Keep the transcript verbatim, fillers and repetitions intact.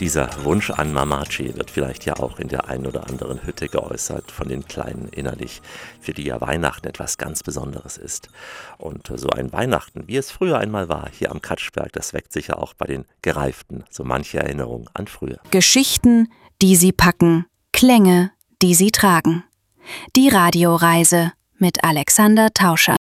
Dieser Wunsch an Mamaci wird vielleicht ja auch in der einen oder anderen Hütte geäußert von den Kleinen innerlich, für die ja Weihnachten etwas ganz Besonderes ist. Und so ein Weihnachten, wie es früher einmal war, hier am Katschberg, das weckt sicher auch bei den Gereiften so manche Erinnerung an früher. Geschichten, die sie packen, Klänge, die sie tragen. Die Radioreise mit Alexander Tauscher.